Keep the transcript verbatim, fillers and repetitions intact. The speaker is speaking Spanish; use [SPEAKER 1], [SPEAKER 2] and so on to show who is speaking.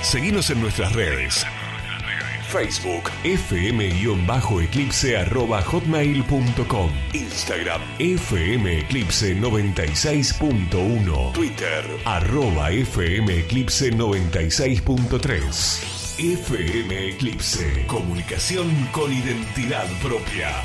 [SPEAKER 1] Seguinos en nuestras redes. Facebook, fm-eclipse arroba hotmail punto com. Instagram, fmeclipse noventa y seis punto uno. Twitter, arroba fmeclipse noventa y seis punto tres. F M Eclipse. Comunicación con identidad propia.